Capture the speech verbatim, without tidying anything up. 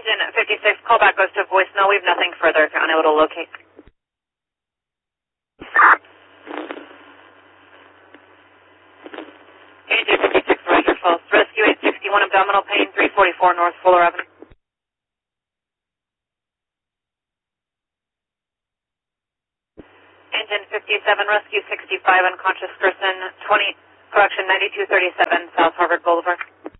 Engine fifty-six, callback goes to voicemail. We have nothing further if you're unable to locate. Engine fifty-six, Roger, false. Rescue eight sixty-one, abdominal pain, three forty-four North Fuller Avenue. Engine fifty-seven, rescue sixty-five, unconscious person, twenty, correction, ninety-two thirty-seven, South Harvard Boulevard.